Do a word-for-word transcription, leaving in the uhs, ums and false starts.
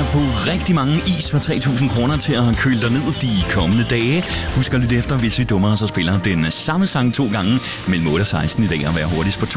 at få rigtig mange is for tre tusind kroner til at køle dig ned de kommende dage. Husk at lytte efter, hvis vi dummer os og spiller den samme sang to gange mellem otte og seksten i dag og være hurtigst på to